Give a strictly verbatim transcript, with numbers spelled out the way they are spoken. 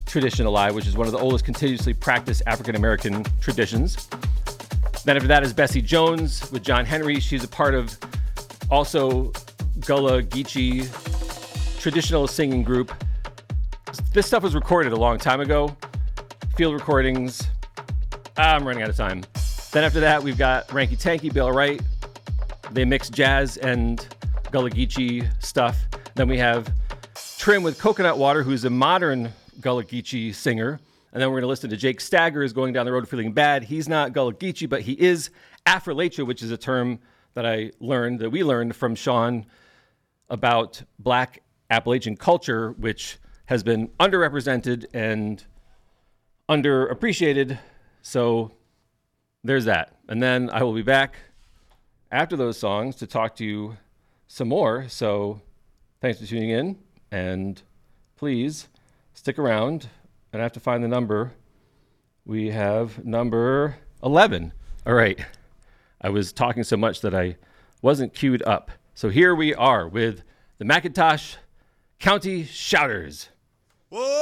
tradition alive, which is one of the oldest continuously practiced African-American traditions. Then after that is Bessie Jones with John Henry. She's a part of also Gullah Geechee traditional singing group. This stuff was recorded a long time ago. Field recordings. Ah, I'm running out of time. Then after that, we've got Ranky Tanky, Bill Wright. They mix jazz and Gullah Geechee stuff. Then we have Trim with Coconut Water, who's a modern Gullah Geechee singer. And then we're going to listen to Jake Stagger, who's going down the road feeling bad. He's not Gullah Geechee, but he is Afrolecha, which is a term that I learned, that we learned from Sean about Black Appalachian culture, which has been underrepresented and underappreciated. So there's that. And then I will be back after those songs to talk to you some more. So thanks for tuning in, and please stick around. And I have to find the number. We have number eleven. All right. I was talking so much that I wasn't queued up. So here we are with the McIntosh County Shouters. Whoa!